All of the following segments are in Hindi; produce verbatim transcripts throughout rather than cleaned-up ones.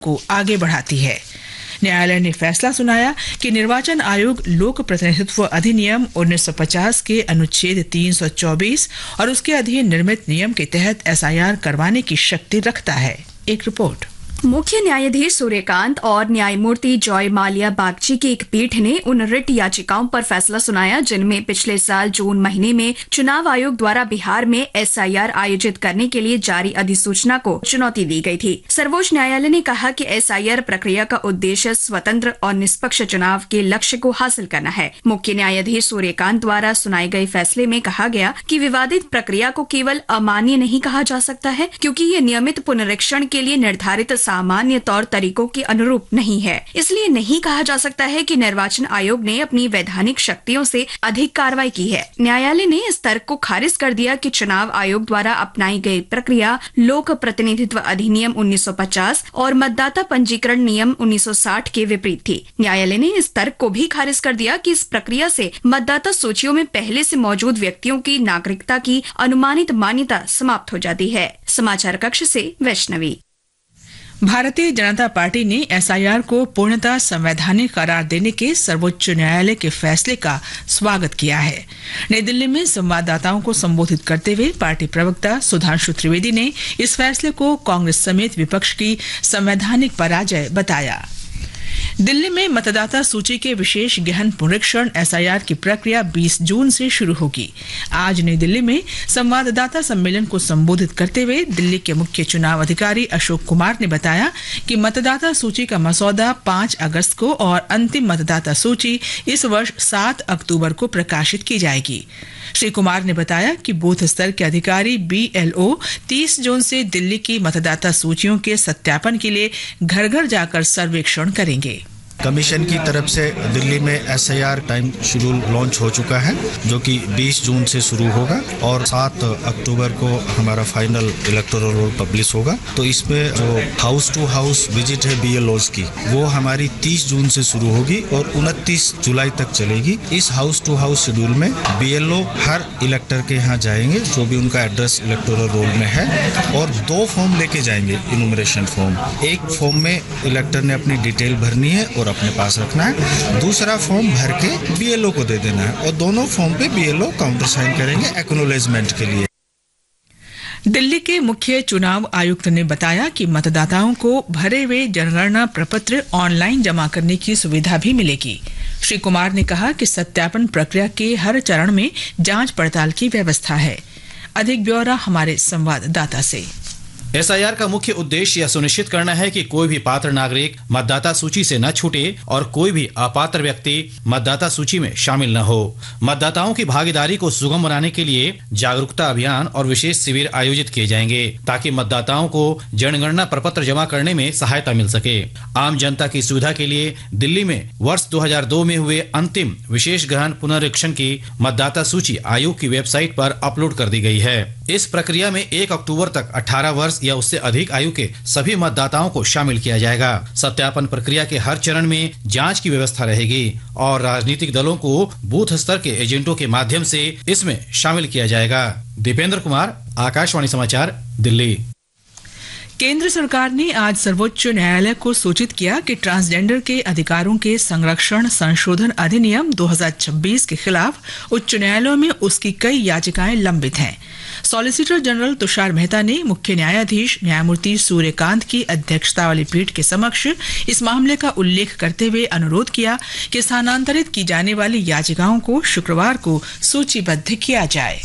को आगे बढ़ाती है। न्यायालय ने फैसला सुनाया कि निर्वाचन आयोग लोक प्रतिनिधित्व अधिनियम उन्नीस सौ पचास के अनुच्छेद तीन सौ चौबीस और उसके अधीन निर्मित नियम के तहत एसआईआर करवाने की शक्ति रखता है। एक रिपोर्ट। मुख्य न्यायाधीश सूर्यकांत और न्यायमूर्ति जॉय माल्या बागची की एक पीठ ने उन रिट याचिकाओं पर फैसला सुनाया जिनमें पिछले साल जून महीने में चुनाव आयोग द्वारा बिहार में एसआईआर आयोजित करने के लिए जारी अधिसूचना को चुनौती दी गई थी। सर्वोच्च न्यायालय ने कहा कि एसआईआर प्रक्रिया का उद्देश्य स्वतंत्र और निष्पक्ष चुनाव के लक्ष्य को हासिल करना है। मुख्य न्यायाधीश सूर्यकांत द्वारा सुनाए गए फैसले में कहा गया कि विवादित प्रक्रिया को केवल अमान्य नहीं कहा जा सकता है, क्योंकि ये नियमित पुनरीक्षण के लिए निर्धारित सामान्य तौर तरीकों के अनुरूप नहीं है। इसलिए नहीं कहा जा सकता है कि निर्वाचन आयोग ने अपनी वैधानिक शक्तियों से अधिक कार्रवाई की है। न्यायालय ने इस तर्क को खारिज कर दिया कि चुनाव आयोग द्वारा अपनाई गई प्रक्रिया लोक प्रतिनिधित्व अधिनियम उन्नीस सौ पचास और मतदाता पंजीकरण नियम उन्नीस सौ साठ के विपरीत थी। न्यायालय ने इस तर्क को भी खारिज कर दिया कि इस प्रक्रिया से मतदाता सूचियों में पहले से मौजूद व्यक्तियों की नागरिकता की अनुमानित मान्यता समाप्त हो जाती है। समाचार कक्ष से वैष्णवी। भारतीय जनता पार्टी ने एसआईआर को पूर्णतः संवैधानिक करार देने के सर्वोच्च न्यायालय के फैसले का स्वागत किया है। नई दिल्ली में संवाददाताओं को संबोधित करते हुए पार्टी प्रवक्ता सुधांशु त्रिवेदी ने इस फैसले को कांग्रेस समेत विपक्ष की संवैधानिक पराजय बताया। दिल्ली में मतदाता सूची के विशेष गहन पुनरीक्षण एसआईआर की प्रक्रिया बीस जून से शुरू होगी। आज नई दिल्ली में संवाददाता सम्मेलन को संबोधित करते हुए दिल्ली के मुख्य चुनाव अधिकारी अशोक कुमार ने बताया कि मतदाता सूची का मसौदा पाँच अगस्त को और अंतिम मतदाता सूची इस वर्ष सात अक्टूबर को प्रकाशित की जाएगी। श्री कुमार ने बताया कि बूथ स्तर के अधिकारी बीएलओ तीस जून से दिल्ली की मतदाता सूचियों के सत्यापन के लिए घर घर जाकर सर्वेक्षण करेंगे। कमीशन की तरफ से दिल्ली में एसआईआर टाइम शेड्यूल लॉन्च हो चुका है, जो कि बीस जून से शुरू होगा और सात अक्टूबर को हमारा फाइनल इलेक्टोरल रोल पब्लिश होगा। तो इसमें जो हाउस टू हाउस विजिट है बीएलओज की, वो हमारी तीस जून से शुरू होगी और उनतीस जुलाई तक चलेगी। इस हाउस टू हाउस शेड्यूल में बीएलओ हर इलेक्टर के यहाँ जाएंगे जो भी उनका एड्रेस इलेक्टोरल रोल में है, और दो फॉर्म लेके जाएंगे इनुमरेशन फॉर्म। एक फॉर्म में इलेक्टर ने अपनी डिटेल भरनी है और अपने पास रखना है, दूसरा फॉर्म भर के बीएलओ को दे देना है और दोनों फॉर्म पे बीएलओ काउंटर साइन करेंगे एक्नॉलेजमेंट के लिए। दिल्ली के मुख्य चुनाव आयुक्त ने बताया कि मतदाताओं को भरे हुए जनगणना प्रपत्र ऑनलाइन जमा करने की सुविधा भी मिलेगी। श्री कुमार ने कहा कि सत्यापन प्रक्रिया के हर चरण में जांच पड़ताल की व्यवस्था है। अधिक ब्यौरा हमारे संवाददाता से। एसआईआर का मुख्य उद्देश्य यह सुनिश्चित करना है कि कोई भी पात्र नागरिक मतदाता सूची से न छूटे और कोई भी अपात्र व्यक्ति मतदाता सूची में शामिल न हो। मतदाताओं की भागीदारी को सुगम बनाने के लिए जागरूकता अभियान और विशेष शिविर आयोजित किए जाएंगे ताकि मतदाताओं को जनगणना प्रपत्र जमा करने में सहायता मिल सके। आम जनता की सुविधा के लिए दिल्ली में वर्ष दो हजार दो में हुए अंतिम विशेष गहन पुनरीक्षण की मतदाता सूची आयोग की वेबसाइट पर अपलोड कर दी गई है। इस प्रक्रिया में एक अक्टूबर तक अठारह वर्ष या उससे अधिक आयु के सभी मतदाताओं को शामिल किया जाएगा। सत्यापन प्रक्रिया के हर चरण में जांच की व्यवस्था रहेगी और राजनीतिक दलों को बूथ स्तर के एजेंटों के माध्यम से इसमें शामिल किया जाएगा। दीपेंद्र कुमार, आकाशवाणी समाचार, दिल्ली। केंद्र सरकार ने आज सर्वोच्च न्यायालय को सूचित किया कि ट्रांसजेंडर के अधिकारों के संरक्षण संशोधन अधिनियम दो हज़ार छब्बीस के खिलाफ उच्च न्यायालयों में उसकी कई याचिकाएं लंबित हैं। सॉलिसिटर जनरल तुषार मेहता ने मुख्य न्यायाधीश न्यायमूर्ति सूर्यकांत की अध्यक्षता वाली पीठ के समक्ष इस मामले का उल्लेख करते हुए अनुरोध किया कि स्थानांतरित की जाने वाली याचिकाओं को शुक्रवार को सूचीबद्ध किया जाए।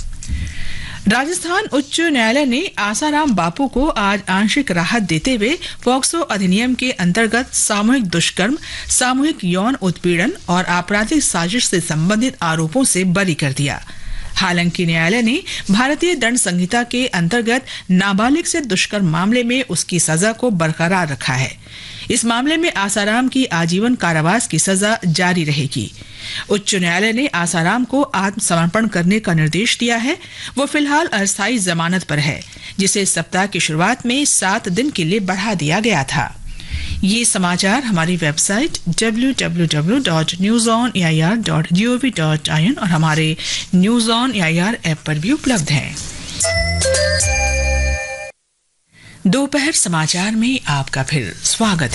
राजस्थान उच्च न्यायालय ने आसाराम बापू को आज आंशिक राहत देते हुए पॉक्सो अधिनियम के अंतर्गत सामूहिक दुष्कर्म, सामूहिक यौन उत्पीड़न और आपराधिक साजिश से संबंधित आरोपों से बरी कर दिया। हालांकि न्यायालय ने भारतीय दंड संहिता के अंतर्गत नाबालिग से दुष्कर्म मामले में उसकी सजा को बरकरार रखा है। इस मामले में आसाराम की आजीवन कारावास की सजा जारी रहेगी। उच्च न्यायालय ने आसाराम को आत्मसमर्पण करने का निर्देश दिया है। वो फिलहाल अस्थायी जमानत पर है, जिसे सप्ताह की शुरुआत में सात दिन के लिए बढ़ा दिया गया था। ये समाचार हमारी website W W W dot news on A I R dot G O V dot I N और हमारे news on A I R app पर भी उपलब्ध हैं। दोपहर समाचार में आपका फिर स्वागत है।